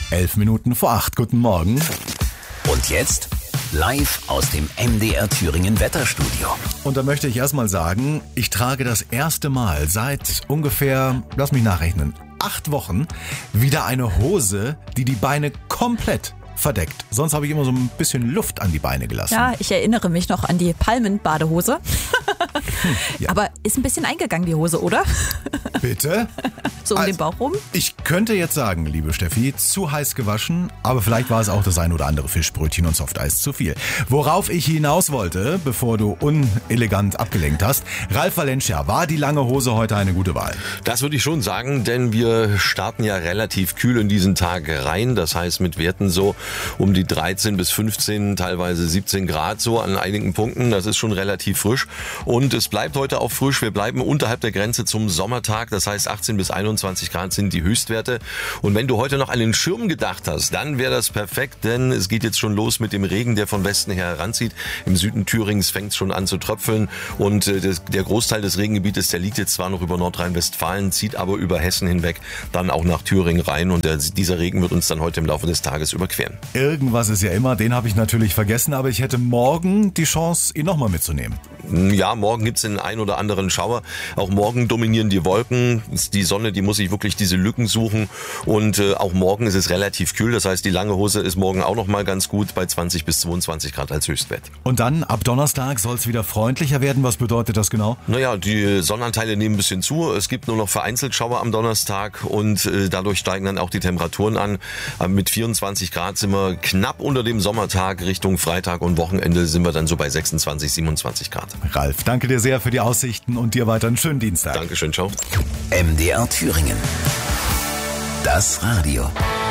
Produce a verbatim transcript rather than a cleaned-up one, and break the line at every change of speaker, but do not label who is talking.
Elf Minuten vor acht. Guten Morgen.
Und jetzt live aus dem M D R Thüringen Wetterstudio.
Und da möchte ich erstmal sagen, ich trage das erste Mal seit ungefähr, lass mich nachrechnen, acht Wochen wieder eine Hose, die die Beine komplett verdeckt. Sonst habe ich immer so ein bisschen Luft an die Beine gelassen.
Ja, ich erinnere mich noch an die Palmenbadehose.
Ja.
Aber ist ein bisschen eingegangen, die Hose, oder?
Bitte?
So um
Also,
den Bauch rum?
Ich könnte jetzt sagen, liebe Steffi, zu heiß gewaschen, aber vielleicht war es auch das ein oder andere Fischbrötchen und Softeis zu viel. Worauf ich hinaus wollte, bevor du unelegant abgelenkt hast, Ralf Valencia, war die lange Hose heute eine gute Wahl?
Das würde ich schon sagen, denn wir starten ja relativ kühl in diesen Tag rein. Das heißt mit Werten so um die dreizehn bis fünfzehn, teilweise siebzehn Grad so an einigen Punkten. Das ist schon relativ frisch und es bleibt heute auch frisch. Wir bleiben unterhalb der Grenze zum Sommertag. Das heißt achtzehn bis einundzwanzig Grad sind die Höchstwerte. Und wenn du heute noch an den Schirm gedacht hast, dann wäre das perfekt, denn es geht jetzt schon los mit dem Regen, der von Westen her heranzieht. Im Süden Thürings fängt es schon an zu tröpfeln und äh, das, der Großteil des Regengebietes, der liegt jetzt zwar noch über Nordrhein-Westfalen, zieht aber über Hessen hinweg, dann auch nach Thüringen rein und der, dieser Regen wird uns dann heute im Laufe des Tages überqueren.
Irgendwas ist ja immer, den habe ich natürlich vergessen, aber ich hätte morgen die Chance, ihn nochmal mitzunehmen.
Ja, morgen gibt's den ein oder anderen Schauer. Auch morgen dominieren die Wolken. Die Sonne, die muss sich wirklich diese Lücken suchen. Und äh, auch morgen ist es relativ kühl. Das heißt, die lange Hose ist morgen auch noch mal ganz gut bei zwanzig bis zweiundzwanzig Grad als Höchstwert.
Und dann ab Donnerstag soll es wieder freundlicher werden. Was bedeutet das genau?
Naja, die Sonnenanteile nehmen ein bisschen zu. Es gibt nur noch vereinzelt Schauer am Donnerstag und äh, dadurch steigen dann auch die Temperaturen an. Aber mit vierundzwanzig Grad sind wir knapp unter dem Sommertag. Richtung Freitag und Wochenende sind wir dann so bei sechsundzwanzig, siebenundzwanzig Grad.
Ralf, danke dir sehr für die Aussichten und dir weiter einen schönen Dienstag.
Dankeschön, ciao.
M D R Thüringen. Das Radio.